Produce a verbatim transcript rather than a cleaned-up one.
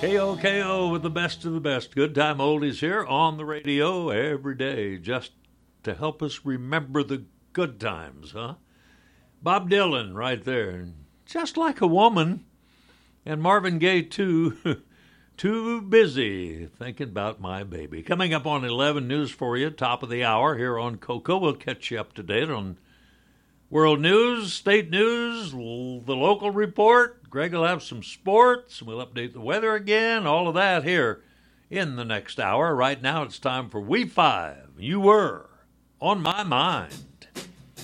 K O K O with the best of the best. Good time oldies here on the radio every day just to help us remember the good times, huh? Bob Dylan right there. Just like a woman. And Marvin Gaye, too. Too busy thinking about my baby. Coming up on eleven News for you, top of the hour here on Coco. We'll catch you up to date on world news, state news, l- the local report. Greg will have some sports. We'll update the weather again. All of that here in the next hour. Right now it's time for We Five. You Were on My Mind.